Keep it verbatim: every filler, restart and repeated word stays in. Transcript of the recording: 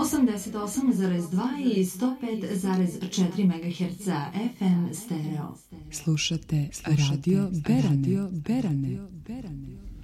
osamdeset osam zarez dva i sto pet zarez četiri megaherca F M stereo. Slušate, Slušate Radio Berane. Radio Berane. Berane.